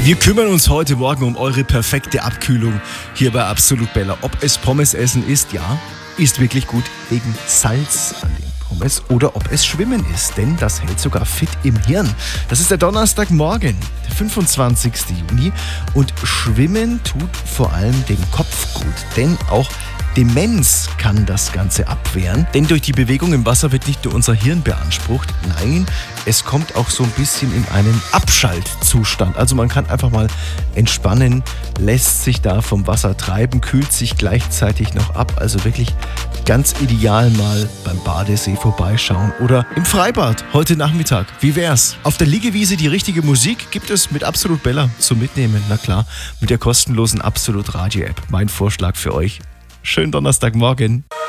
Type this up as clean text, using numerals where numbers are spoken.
Wir kümmern uns heute Morgen um eure perfekte Abkühlung hier bei Absolut Bella. Ob es Pommes essen ist, ja, ist wirklich gut wegen Salz an den Pommes, oder ob es Schwimmen ist, denn das hält sogar fit im Hirn. Das ist der Donnerstagmorgen, der 25. Juni, und Schwimmen tut vor allem dem Kopf gut, denn auch Demenz kann das Ganze abwehren, denn durch die Bewegung im Wasser wird nicht nur unser Hirn beansprucht, nein, es kommt auch so ein bisschen in einen Abschaltzustand. Also man kann einfach mal entspannen, lässt sich da vom Wasser treiben, kühlt sich gleichzeitig noch ab. Also wirklich ganz ideal mal beim Badesee vorbeischauen oder im Freibad heute Nachmittag. Wie wär's? Auf der Liegewiese die richtige Musik gibt es mit Absolut Bella zum Mitnehmen. Na klar, mit der kostenlosen Absolut Radio App. Mein Vorschlag für euch. Schönen Donnerstagmorgen.